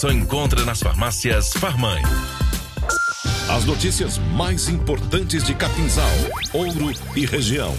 Só encontra nas farmácias Farmãe. As notícias mais importantes de Capinzal, Ouro e região.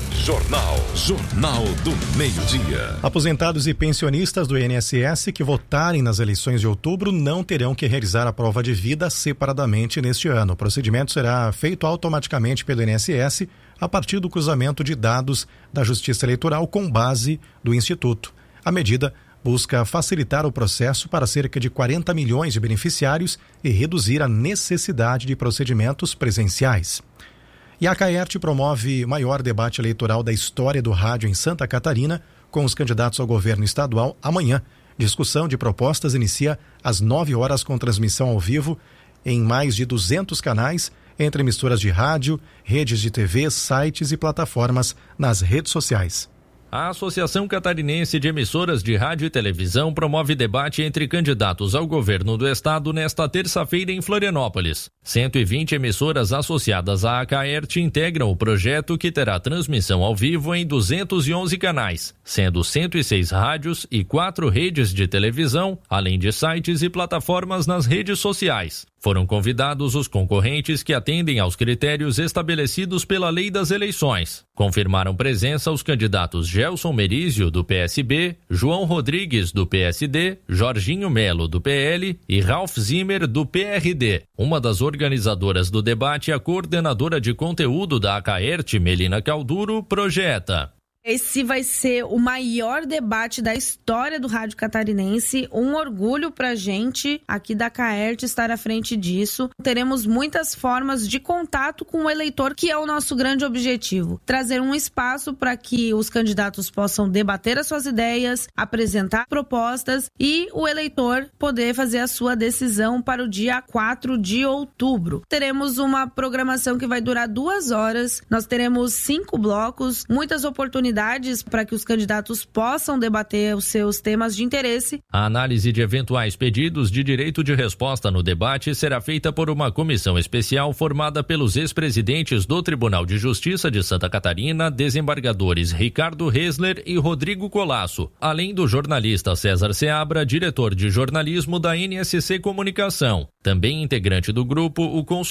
Jornal do Meio-Dia. Aposentados e pensionistas do INSS que votarem nas eleições de outubro não terão que realizar a prova de vida separadamente neste ano. O procedimento será feito automaticamente pelo INSS a partir do cruzamento de dados da Justiça Eleitoral com base do Instituto. A medida busca facilitar o processo para cerca de 40 milhões de beneficiários e reduzir a necessidade de procedimentos presenciais. E a CAERT promove o maior debate eleitoral da história do rádio em Santa Catarina, com os candidatos ao governo estadual amanhã. Discussão de propostas inicia às 9 horas com transmissão ao vivo em mais de 200 canais, entre emissoras de rádio, redes de TV, sites e plataformas nas redes sociais. A Associação Catarinense de Emissoras de Rádio e Televisão promove debate entre candidatos ao governo do estado nesta terça-feira em Florianópolis. 120 emissoras associadas à CAERT integram o projeto, que terá transmissão ao vivo em 211 canais, sendo 106 rádios e 4 redes de televisão, além de sites e plataformas nas redes sociais. Foram convidados os concorrentes que atendem aos critérios estabelecidos pela Lei das Eleições. Confirmaram presença os candidatos Gelson Merizio, do PSB, João Rodrigues, do PSD, Jorginho Melo, do PL e Ralph Zimmer, do PRD. Uma das organizadoras do debate, a coordenadora de conteúdo da ACAERT, Melina Calduro, projeta: esse vai ser o maior debate da história do rádio catarinense. Um orgulho pra gente aqui da CAERT estar à frente disso. Teremos muitas formas de contato com o eleitor, que é o nosso grande objetivo. Trazer um espaço para que os candidatos possam debater as suas ideias, apresentar propostas e o eleitor poder fazer a sua decisão para o dia 4 de outubro. Teremos uma programação que vai durar 2 horas. Nós teremos 5 blocos, muitas oportunidades para que os candidatos possam debater os seus temas de interesse. A análise de eventuais pedidos de direito de resposta no debate será feita por uma comissão especial formada pelos ex-presidentes do Tribunal de Justiça de Santa Catarina, desembargadores Ricardo Hesler e Rodrigo Colasso, além do jornalista César Seabra, diretor de jornalismo da NSC Comunicação. Também integrante do grupo, o consultor